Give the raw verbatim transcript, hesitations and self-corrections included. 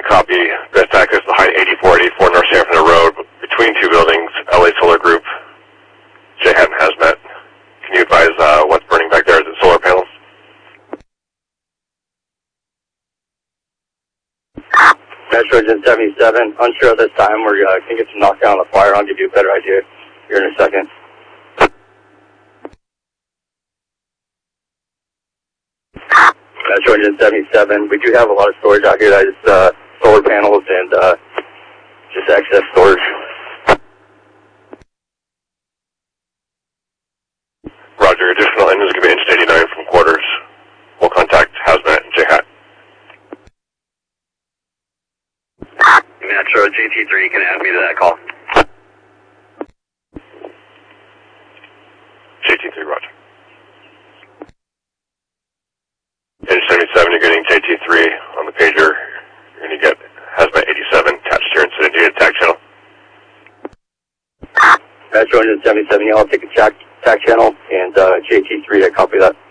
copy. The attack is behind eighty-four eighty-four North San Fernando Road, between two buildings, L A Solar Group, J HAT and Hazmat. Can you advise uh, what's burning back there? Is it solar panels? Metro Engine seventy-seven, unsure at this time. We're uh, going to get some knockdown on the fire. I'll give you a better idea here in a second. Metro Engine seventy-seven, we do have a lot of storage out here that is uh, solar panels and uh, just excess storage. Roger, additional engines going to be inch eighty-nine from quarters. We'll contact Hazmat and J HAT. Metro J T three, can add me to that call. J T three, roger. Inch seventy-seven, you're getting J T three on the pager. You're going to get Hazmat eighty-seven attached to your incident attack channel. Metro Engine seventy-seven, y'all take a tack, tack channel, and uh, J T three, I copy that.